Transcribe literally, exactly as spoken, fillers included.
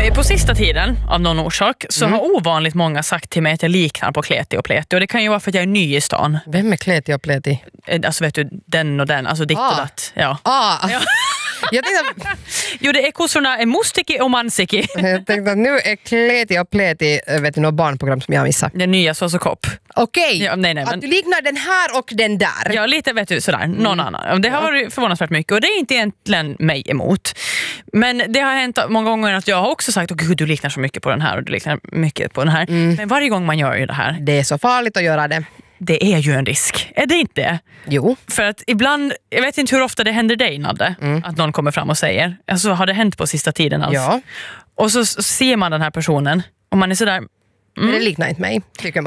På sista tiden, av någon orsak, så Mm. har ovanligt många sagt till mig att jag liknar på Kleti och Pleti. Och det kan ju vara för att jag är ny i stan. Vem är Kleti och Pleti? Eh, Alltså vet du, den och den, alltså ditt Ah. och datt. Ja. Ah, Ja. jag, tänkte, Jo, det är kossorna är Mustiki och Mansiki. jag tänkte att nu är Kleti och Pleti vet du, något barnprogram som jag missar. Den nya sås och kopp. Okej, Ja, nej, nej, att men- du liknar den här och den där. Ja, lite vet du sådär, någon annan. Det har varit förvånansvärt mycket och det är inte egentligen mig emot. Men det har hänt många gånger att jag har också sagt att gud, du liknar så mycket på den här och du liknar mycket på den här. Men varje gång man gör ju det här, Det är så farligt att göra det. det är ju en risk. Är det inte? Jo. För att ibland, jag vet inte hur ofta det händer dig, Nadde, att någon kommer fram och säger, alltså har det hänt på sista tiden alls? Ja. Och så s- ser man den här personen och man är sådär, Men det liknar inte mig, tycker man.